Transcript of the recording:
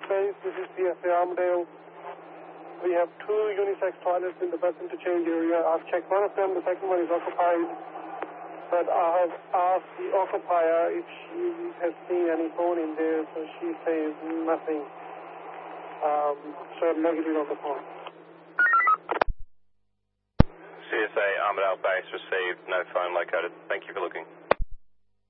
Base. This is PSA Armadale. We have 2 unisex toilets in the bus interchange area. I've checked one of them. The second one is occupied. But I have asked the occupier if she has seen any phone in there, so she says nothing. So negative on the phone. CSA Armadale Base received, no phone located. Thank you for looking.